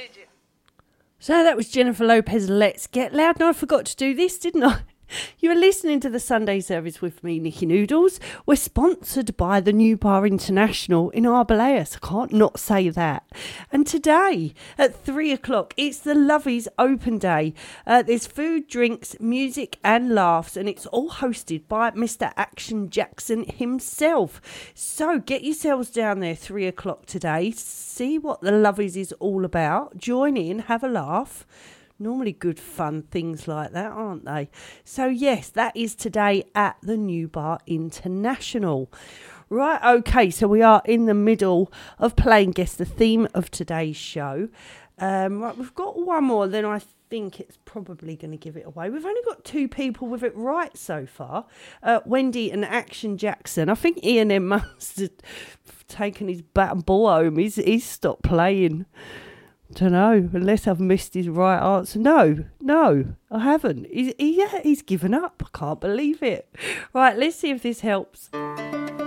So that was Jennifer Lopez, Let's Get Loud. No, I forgot to do this, didn't I? You are listening to the Sunday service with me, Nikki Noodles. We're sponsored by the New Bar International in Arboleus. I can't not say that. And today at 3 o'clock, it's the Lovies Open Day. There's food, drinks, music and laughs, and it's all hosted by Mr. Action Jackson himself. So get yourselves down there 3 o'clock today. See what the Lovies is all about. Join in, have a laugh. Normally good fun things like that, aren't they? So yes, that is today at the New Bar International. Right, okay, so we are in the middle of playing Guess the Theme of today's show. Right, we've got one more, then I think it's probably going to give it away. We've only got 2 people with it right so far. Wendy and Action Jackson. I think Ian M must have taken his bat and ball home. He's stopped playing. Don't know, unless I've missed his right answer. No, I haven't. He's given up. I can't believe it. Right, let's see if this helps.